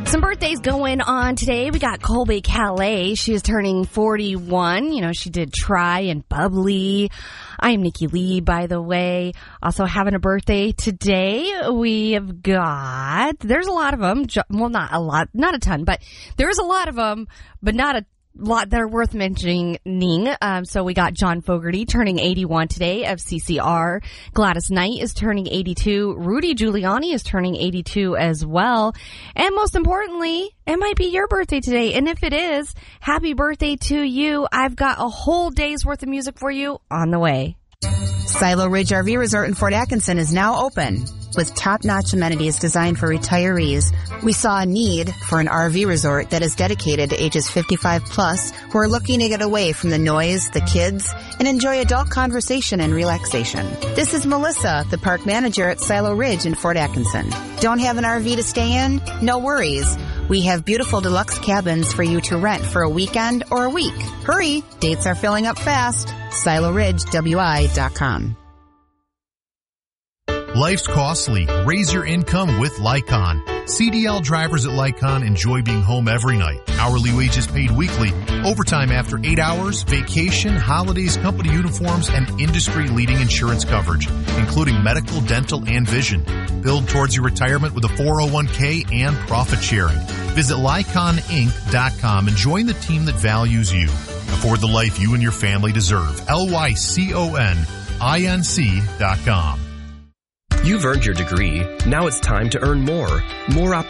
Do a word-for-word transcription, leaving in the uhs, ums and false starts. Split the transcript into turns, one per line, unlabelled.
Some birthdays going on today. We got Colby Calais. She is turning forty-one. You know, she did Try and Bubbly. I am Nikki Lee, by the way. Also having a birthday today. We have got, there's a lot of them. Well, not a lot, not a ton, but there's a lot of them, but not a lot that are worth mentioning. Um, so we got John Fogerty turning eighty-one today of C C R. Gladys Knight is turning eighty-two. Rudy Giuliani is turning eighty-two as well. And most importantly, it might be your birthday today. And if it is, happy birthday to you. I've got a whole day's worth of music for you on the way.
Silo Ridge R V Resort in Fort Atkinson is now open. With top-notch amenities designed for retirees, we saw a need for an R V resort that is dedicated to ages fifty-five plus who are looking to get away from the noise, the kids, and enjoy adult conversation and relaxation. This is Melissa, the park manager at Silo Ridge in Fort Atkinson. Don't have an R V to stay in? No worries. We have beautiful deluxe cabins for you to rent for a weekend or a week. Hurry! Dates are filling up fast. Silo Ridge W I dot com.
Life's costly. Raise your income with Lycon. C D L drivers at Lycon enjoy being home every night. Hourly wages paid weekly, overtime after eight hours, vacation, holidays, company uniforms, and industry-leading insurance coverage, including medical, dental, and vision. Build towards your retirement with a four oh one k and profit sharing. Visit Lycon Inc dot com and join the team that values you. Afford the life you and your family deserve. L Y C O N I N C dot com.
You've earned your degree. Now it's time to earn more. More opportunities.